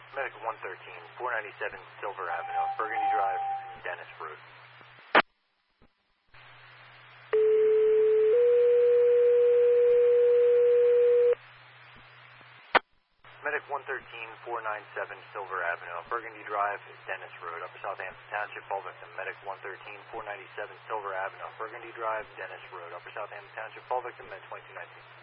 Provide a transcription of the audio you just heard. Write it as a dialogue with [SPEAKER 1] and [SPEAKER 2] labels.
[SPEAKER 1] Medic 113, 497 Silver Avenue, Burgundy Drive, Dennis Road. Medic 113, 497 Silver Avenue, Burgundy Drive, Dennis Road, Upper Southampton Township, fall victim. Medic 113, 497 Silver Avenue, Burgundy Drive, Dennis Road, Upper Southampton Township, fall victim, med 2219.